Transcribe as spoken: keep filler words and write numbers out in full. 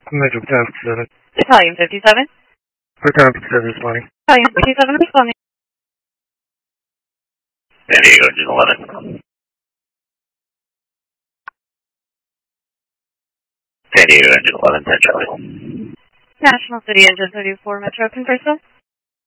Metro ten fifty-seven. Italian fifty-seven. ten fifty-seven responding. Italian fifty-seven responding. San Diego, June eleven. San Diego, Engine eleven, ten Charlie. National City Engine thirty-four, Metro, converso.